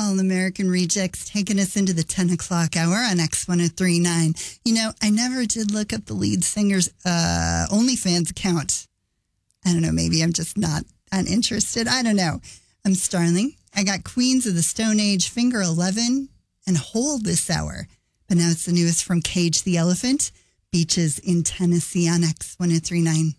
All American Rejects taking us into the 10 o'clock hour on X1039. You know, I never did look up the lead singer's OnlyFans account. I don't know, maybe I'm just not uninterested. I don't know. I'm Starling. I got Queens of the Stone Age, Finger 11, and Hold this hour. But now it's the newest from Cage the Elephant, Beaches in Tennessee on X1039.